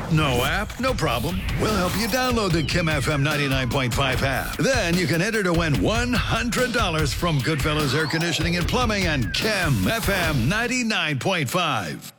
No app? No problem. We'll help you download the Kim FM 99.5 app. Then you can enter to win $100 from Goodfellas Air Conditioning and Plumbing and Kim FM 99.5.